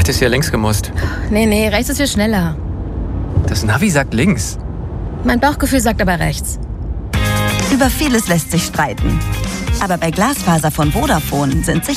hättest ja links gemusst. Nee, rechts ist viel schneller. Das Navi sagt links. Mein Bauchgefühl sagt aber rechts. Über vieles lässt sich streiten. Aber bei Glasfaser von Vodafone sind sich